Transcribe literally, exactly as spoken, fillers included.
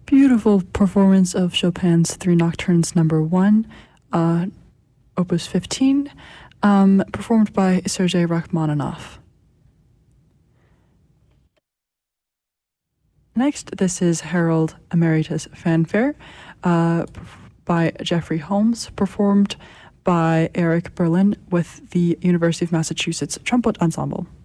Beautiful performance of Chopin's Three Nocturnes number one, uh, opus fifteen, um, performed by Sergei Rachmaninoff. Next, this is Harold Emeritus Fanfare uh, by Jeffrey Holmes, performed by Eric Berlin with the University of Massachusetts Trumpet Ensemble.